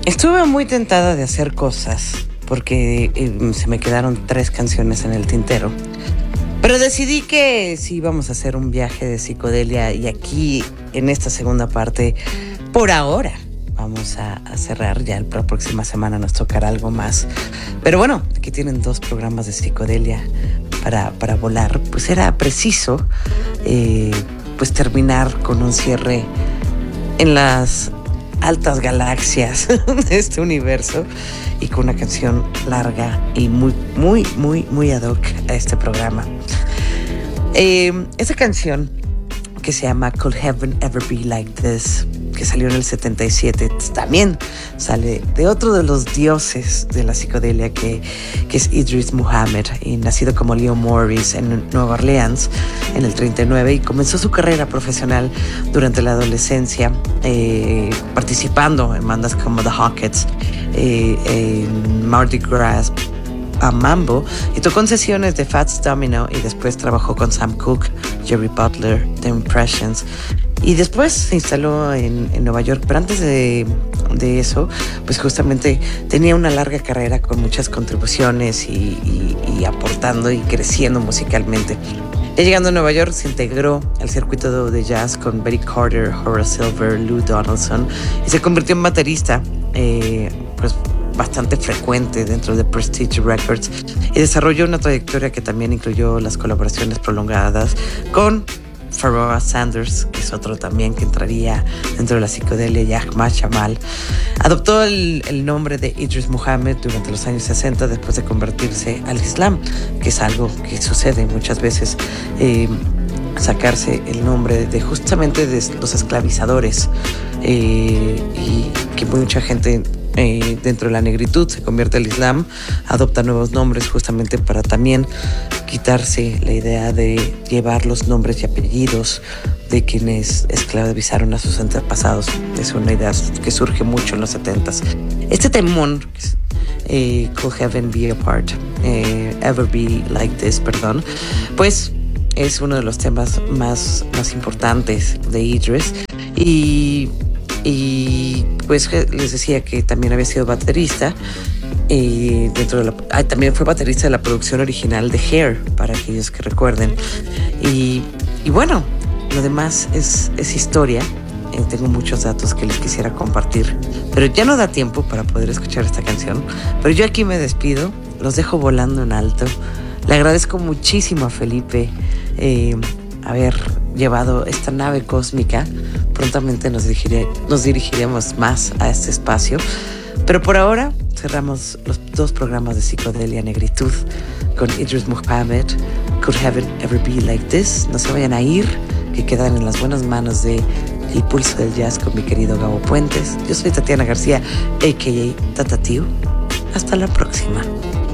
Estuve muy tentada de hacer cosas porque se me quedaron 3 canciones en el tintero. Pero decidí que sí íbamos a hacer un viaje de psicodelia y aquí en esta segunda parte, por ahora, vamos a cerrar. Ya la próxima semana nos tocará algo más. Pero bueno, aquí tienen 2 programas de psicodelia para volar. Pues era preciso pues terminar con un cierre en las altas galaxias de este universo y con una canción larga y muy ad hoc a este programa. Esa canción que se llama Could Heaven Ever Be Like This, que salió en el 77, también sale de otro de los dioses de la psicodelia que es Idris Muhammad, y nacido como Leo Morris en Nueva Orleans en el 39, y comenzó su carrera profesional durante la adolescencia, participando en bandas como The Hawkettes, en Mardi Gras, a Mambo, y tocó en sesiones de Fats Domino, y después trabajó con Sam Cooke, Jerry Butler, The Impressions, y después se instaló en Nueva York. Pero antes de eso, pues justamente tenía una larga carrera con muchas contribuciones y aportando y creciendo musicalmente. Ya llegando a Nueva York, se integró al circuito de jazz con Betty Carter, Horace Silver, Lou Donaldson, y se convirtió en baterista, pues bastante frecuente dentro de Prestige Records, y desarrolló una trayectoria que también incluyó las colaboraciones prolongadas con Pharoah Sanders, que es otro también que entraría dentro de la psicodelia, y Ahmad Jamal. Adoptó el nombre de Idris Muhammad durante los años 60 después de convertirse al Islam, que es algo que sucede muchas veces, sacarse el nombre de justamente de los esclavizadores, y que mucha gente dentro de la negritud se convierte al Islam, adopta nuevos nombres justamente para también quitarse la idea de llevar los nombres y apellidos de quienes esclavizaron a sus antepasados. Es una idea que surge mucho en los 70s. Este temón, Could Heaven Be Apart, Ever Be Like This, pues es uno de los temas más importantes de Idris, y pues les decía que también había sido baterista, y también fue baterista de la producción original de Hair, para aquellos que recuerden. Y bueno, lo demás es historia. Tengo muchos datos que les quisiera compartir, pero ya no da tiempo para poder escuchar esta canción. Pero yo aquí me despido, los dejo volando en alto. Le agradezco muchísimo a Felipe haber llevado esta nave cósmica. Prontamente nos dirigiremos más a este espacio, pero por ahora cerramos los 2 programas de psicodelia negritud con Idris Muhammad, Could Heaven Ever Be Like This. No se vayan a ir, que quedan en las buenas manos de El Pulso del Jazz con mi querido Gabo Puentes. Yo soy Tatiana García, a.k.a. Tata Tiu. Hasta la próxima.